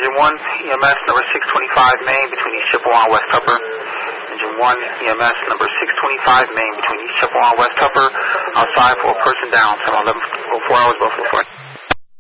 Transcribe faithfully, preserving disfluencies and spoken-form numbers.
Engine one, E M S number six twenty-five main between East Chippewa and West Tupper. Engine one, E M S number six twenty-five main between East Chippewa and West Tupper. Outside for a person down, seven eleven oh four hours, Buffalo Flight.